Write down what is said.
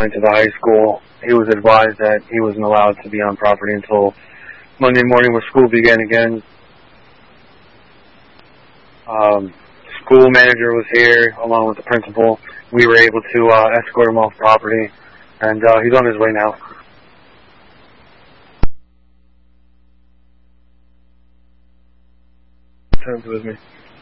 assigned to the high school. He was advised that he wasn't allowed to be on property until Monday morning when school began again. School manager was here along with the principal. We were able to escort him off property, and he's on his way now. Turns with me.